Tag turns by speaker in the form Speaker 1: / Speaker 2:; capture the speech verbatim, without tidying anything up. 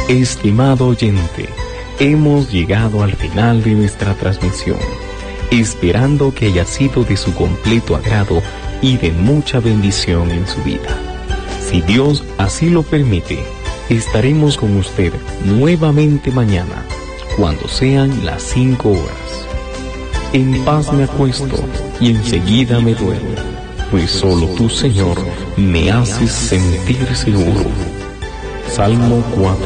Speaker 1: Estimado oyente, hemos llegado al final de nuestra transmisión, esperando que haya sido de su completo agrado y de mucha bendición en su vida. Si Dios así lo permite, estaremos con usted nuevamente mañana, cuando sean las cinco horas. En paz me acuesto y enseguida me duermo, pues solo tú, Señor, me haces sentir seguro. Salmo cuatro.